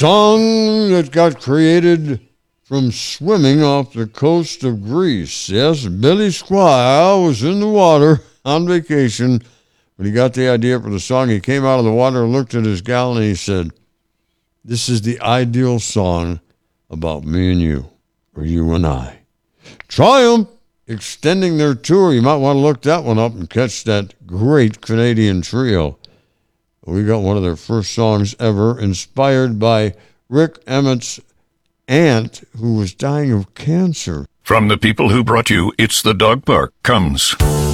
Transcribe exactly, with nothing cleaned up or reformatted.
song that got created from swimming off the coast of Greece. Yes, Billy Squire was in the water on vacation when he got the idea for the song. He came out of the water, looked at his gal, and he said, "This is the ideal song about me and you, or you and I." Triumph extending their tour. You might want to look that one up and catch that great Canadian trio. We got one of their first songs ever, inspired by Rick Emmett's aunt, who was dying of cancer. From the people who brought you It's the Dog Park comes